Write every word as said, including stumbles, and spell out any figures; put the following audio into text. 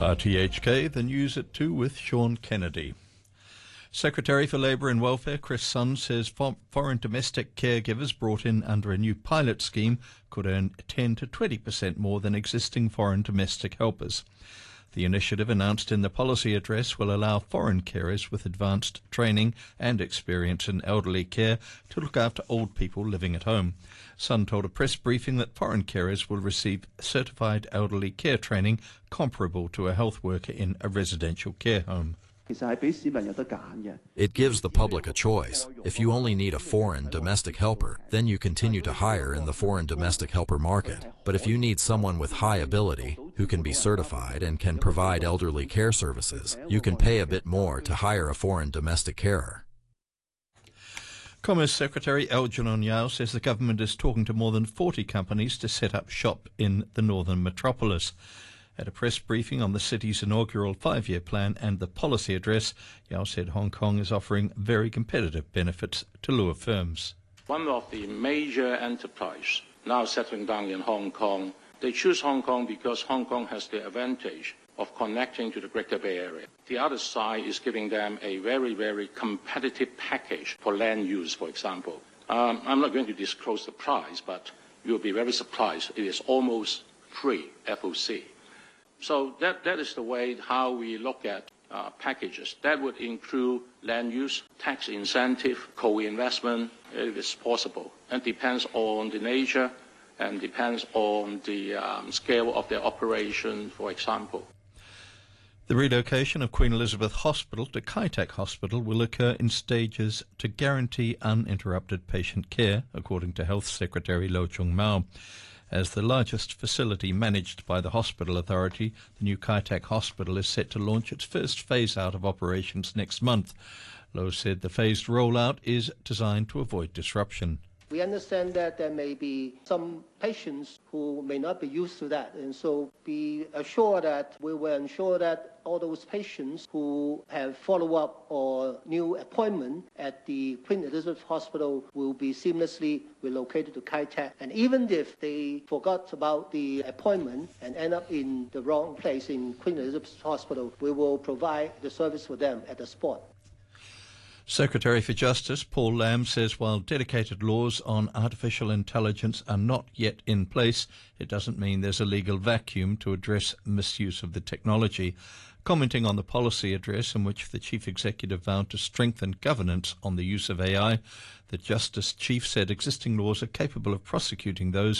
R T H K, the news at two with Sean Kennedy. Secretary for Labour and Welfare Chris Sunn says for foreign domestic caregivers brought in under a new pilot scheme could earn ten to twenty percent more than existing foreign domestic helpers. The initiative, announced in the policy address, will allow foreign carers with advanced training and experience in elderly care to look after old people living at home. Sunn told a press briefing that foreign carers will receive certified elderly care training comparable to a health worker in a residential care home. It gives the public a choice. If you only need a foreign domestic helper, then you continue to hire in the foreign domestic helper market. But if you need someone with high ability, who can be certified and can provide elderly care services, you can pay a bit more to hire a foreign domestic carer. Commerce Secretary Algernon Yao says the government is talking to more than forty companies to set up shop in the northern metropolis. At a press briefing on the city's inaugural five-year plan and the policy address, Yao said Hong Kong is offering very competitive benefits to Lua firms. One of the major enterprises now settling down in Hong Kong, they choose Hong Kong because Hong Kong has the advantage of connecting to the Greater Bay Area. The other side is giving them a very, very competitive package for land use, for example. Um, I'm not going to disclose the price, but you'll be very surprised. It is almost free F O C. So that, that is the way how we look at uh, packages. That would include land use, tax incentive, co-investment, if it's possible. It depends on the nature and depends on the um, scale of their operation, for example. The relocation of Queen Elizabeth Hospital to Kai Tak Hospital will occur in stages to guarantee uninterrupted patient care, according to Health Secretary Lo Chung Mau. As the largest facility managed by the Hospital Authority, the new Kai Tak Hospital is set to launch its first phase-out of operations next month. Lo said the phased rollout is designed to avoid disruption. We understand that there may be some patients who may not be used to that, and so be assured that we will ensure that all those patients who have follow-up or new appointment at the Queen Elizabeth Hospital will be seamlessly relocated to Kai Tak. And even if they forgot about the appointment and end up in the wrong place in Queen Elizabeth Hospital, we will provide the service for them at the spot. Secretary for Justice Paul Lam says while dedicated laws on artificial intelligence are not yet in place, it doesn't mean there's a legal vacuum to address misuse of the technology. Commenting on the policy address in which the Chief Executive vowed to strengthen governance on the use of A I, the Justice Chief said existing laws are capable of prosecuting those